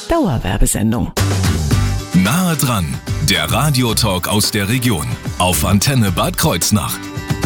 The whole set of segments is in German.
Dauerwerbesendung. Nahe dran, der Radiotalk aus der Region auf Antenne Bad Kreuznach.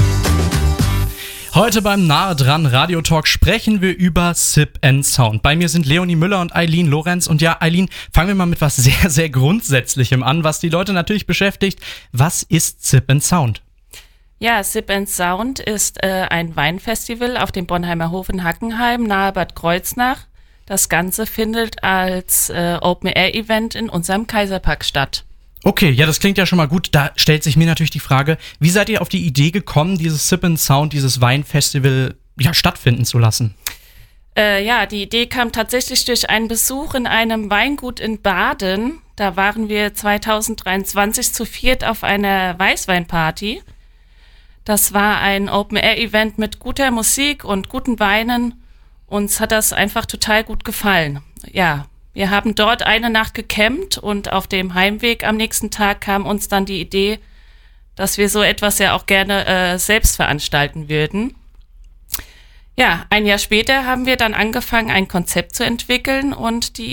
Heute beim Nahe dran Radiotalk sprechen wir über Sip & Sound. Bei mir sind Leonie Müller und Eileen Lorenz. Und ja, Eileen, fangen wir mal mit was sehr, sehr Grundsätzlichem an, was die Leute natürlich beschäftigt. Was ist Sip & Sound? Ja, Sip & Sound ist ein Weinfestival auf dem Bonheimer Hof in Hackenheim, nahe Bad Kreuznach. Das Ganze findet als Open-Air-Event in unserem Kaiserpark statt. Okay, ja, das klingt ja schon mal gut. Da stellt sich mir natürlich die Frage, wie seid ihr auf die Idee gekommen, dieses Sip & Sound, dieses Weinfestival stattfinden zu lassen? Die Idee kam tatsächlich durch einen Besuch in einem Weingut in Baden. Da waren wir 2023 zu viert auf einer Weißweinparty. Das war ein Open-Air-Event mit guter Musik und guten Weinen. Uns hat das einfach total gut gefallen. Ja, wir haben dort eine Nacht gecampt und auf dem Heimweg am nächsten Tag kam uns dann die Idee, dass wir so etwas ja auch gerne selbst veranstalten würden. Ja, ein Jahr später haben wir dann angefangen, ein Konzept zu entwickeln und die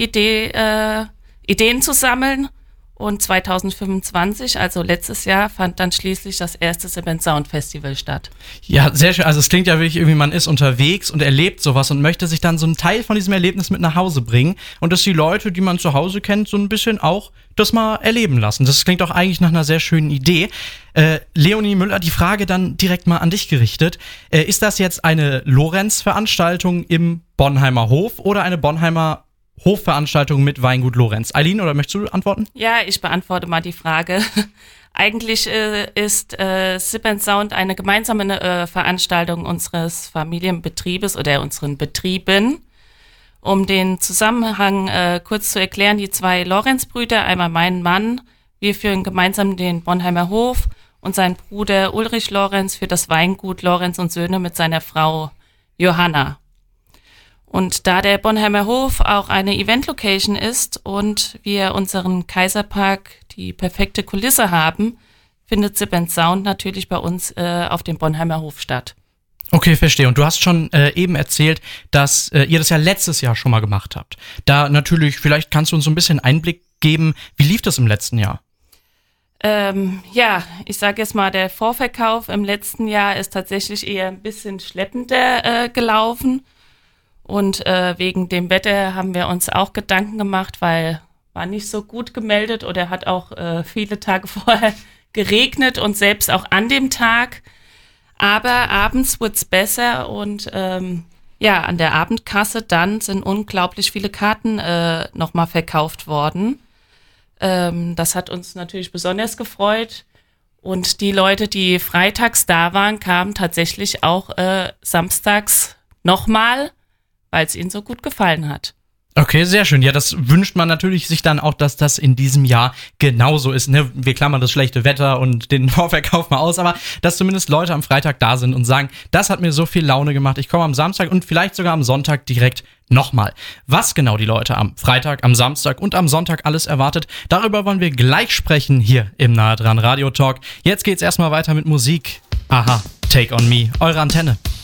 Ideen zu sammeln. Und 2025, also letztes Jahr, fand dann schließlich das erste Sip & Sound Festival statt. Ja, sehr schön. Also es klingt ja wirklich irgendwie, man ist unterwegs und erlebt sowas und möchte sich dann so einen Teil von diesem Erlebnis mit nach Hause bringen und dass die Leute, die man zu Hause kennt, so ein bisschen auch das mal erleben lassen. Das klingt auch eigentlich nach einer sehr schönen Idee. Leonie Müller, die Frage dann direkt mal an dich gerichtet. Ist das jetzt eine Lorenz-Veranstaltung im Bonheimer Hof oder eine Bonheimer Hofveranstaltung mit Weingut Lorenz? Eileen, oder möchtest du antworten? Ja, ich beantworte mal die Frage. Eigentlich ist Sip & Sound eine gemeinsame Veranstaltung unseres Familienbetriebes oder unseren Betrieben. Um den Zusammenhang kurz zu erklären, die zwei Lorenz-Brüder, einmal mein Mann, wir führen gemeinsam den Bonheimer Hof und sein Bruder Ulrich Lorenz für das Weingut Lorenz und Söhne mit seiner Frau Johanna. Und da der Bonheimer Hof auch eine Event-Location ist und wir unseren Kaiserpark die perfekte Kulisse haben, findet Sip & Sound natürlich bei uns auf dem Bonheimer Hof statt. Okay, verstehe. Und du hast schon eben erzählt, dass ihr das ja letztes Jahr schon mal gemacht habt. Da natürlich, vielleicht kannst du uns so ein bisschen Einblick geben, wie lief das im letzten Jahr? Ich sage jetzt mal, der Vorverkauf im letzten Jahr ist tatsächlich eher ein bisschen schleppender gelaufen. Und wegen dem Wetter haben wir uns auch Gedanken gemacht, weil war nicht so gut gemeldet oder hat auch viele Tage vorher geregnet und selbst auch an dem Tag. Aber abends wurde es besser und an der Abendkasse dann sind unglaublich viele Karten nochmal verkauft worden. Das hat uns natürlich besonders gefreut. Und die Leute, die freitags da waren, kamen tatsächlich auch samstags nochmal, weil es ihnen so gut gefallen hat. Okay, sehr schön. Ja, das wünscht man natürlich sich dann auch, dass das in diesem Jahr genauso ist. Ne? Wir klammern das schlechte Wetter und den Vorverkauf mal aus, aber dass zumindest Leute am Freitag da sind und sagen, das hat mir so viel Laune gemacht, ich komme am Samstag und vielleicht sogar am Sonntag direkt nochmal. Was genau die Leute am Freitag, am Samstag und am Sonntag alles erwartet, darüber wollen wir gleich sprechen hier im Nahe dran Radio Talk. Jetzt geht's erstmal weiter mit Musik. Aha, Take on Me, eure Antenne.